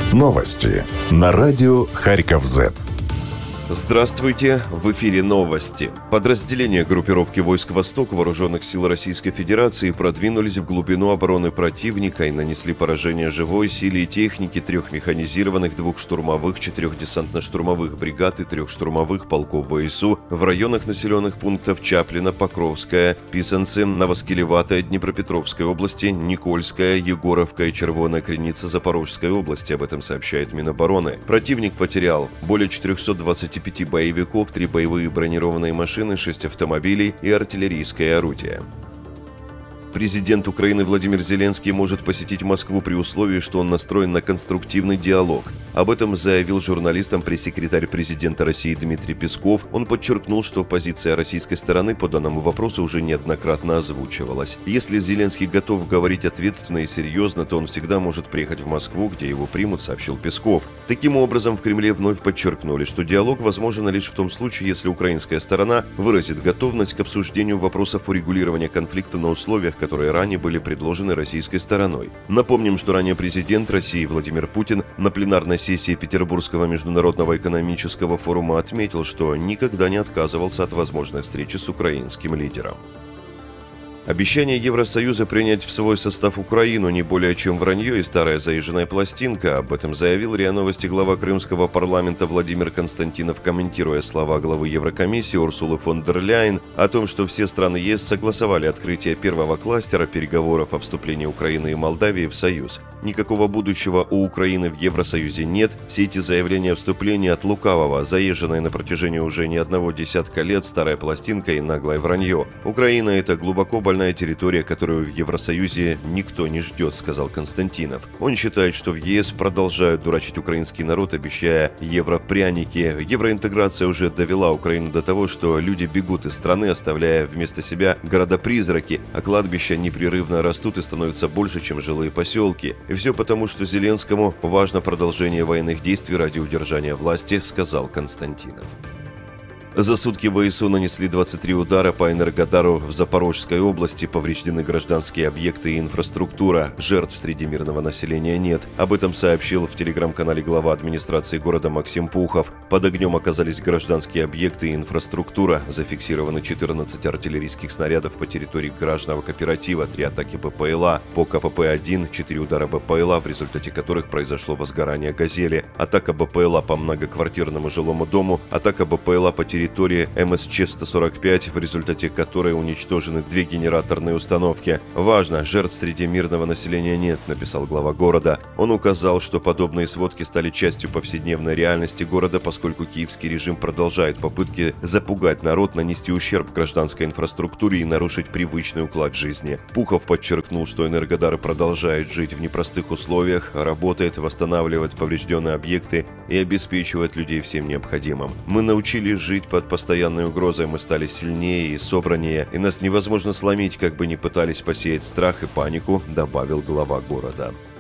Новости на радио Харьков-Z. Здравствуйте! В эфире новости. Подразделения группировки войск «Восток» Вооруженных сил Российской Федерации продвинулись в глубину обороны противника и нанесли поражение живой силе и технике 3 механизированных, 2 штурмовых, 4 десантно-штурмовых бригад и 3 штурмовых полков ВСУ в районах населенных пунктов Чаплино, Покровская, Писанцы, Новоскелеватая, Днепропетровской области, Никольская, Егоровка и Червоная Криница Запорожской области. Об этом сообщает Минобороны. Противник потерял более 425 боевиков, 3 боевые бронированные машины, 6 автомобилей и артиллерийское орудие. Президент Украины Владимир Зеленский может посетить Москву при условии, что он настроен на конструктивный диалог. Об этом заявил журналистам пресс-секретарь президента России Дмитрий Песков. Он подчеркнул, что позиция российской стороны по данному вопросу уже неоднократно озвучивалась. Если Зеленский готов говорить ответственно и серьезно, то он всегда может приехать в Москву, где его примут, сообщил Песков. Таким образом, в Кремле вновь подчеркнули, что диалог возможен лишь в том случае, если украинская сторона выразит готовность к обсуждению вопросов урегулирования конфликта на условиях, которые ранее были предложены российской стороной. Напомним, что ранее президент России Владимир Путин на пленарной сессии Петербургского международного экономического форума отметил, что никогда не отказывался от возможной встречи с украинским лидером. Обещание Евросоюза принять в свой состав Украину не более чем вранье и старая заезженная пластинка. Об этом заявил РИА Новости глава Крымского парламента Владимир Константинов, комментируя слова главы Еврокомиссии Урсулы фон дер Ляйен о том, что все страны ЕС согласовали открытие первого кластера переговоров о вступлении Украины и Молдавии в Союз. Никакого будущего у Украины в Евросоюзе нет. Все эти заявления о вступлении от лукавого, заезженная на протяжении уже не одного десятка лет старая пластинка и наглое вранье. Украина – это глубоко больная территория, которую в Евросоюзе никто не ждет, сказал Константинов. Он считает, что в ЕС продолжают дурачить украинский народ, обещая европряники. Евроинтеграция уже довела Украину до того, что люди бегут из страны, оставляя вместо себя города-призраки, а кладбища непрерывно растут и становятся больше, чем жилые поселки. И все потому, что Зеленскому важно продолжение военных действий ради удержания власти, сказал Константинов. За сутки ВСУ нанесли 23 удара по Энергодару в Запорожской области, повреждены гражданские объекты и инфраструктура. Жертв среди мирного населения нет. Об этом сообщил в телеграм-канале глава администрации города Максим Пухов. Под огнем оказались гражданские объекты и инфраструктура. Зафиксированы 14 артиллерийских снарядов по территории гаражного кооператива, 3 атаки БПЛА. По КПП-1 4 удара БПЛА, в результате которых произошло возгорание «Газели». Атака БПЛА по многоквартирному жилому дому. Атака БПЛА по территории МСЧ-145, в результате которой уничтожены 2 генераторные установки. Важно, жертв среди мирного населения нет, написал глава города. Он указал, что подобные сводки стали частью повседневной реальности города, поскольку киевский режим продолжает попытки запугать народ, нанести ущерб гражданской инфраструктуре и нарушить привычный уклад жизни. Пухов подчеркнул, что Энергодар продолжает жить в непростых условиях, работает, восстанавливает поврежденные объекты и обеспечивает людей всем необходимым. Мы научились жить под постоянной угрозой, мы стали сильнее и собраннее, и нас невозможно сломить, как бы ни пытались посеять страх и панику, добавил глава города.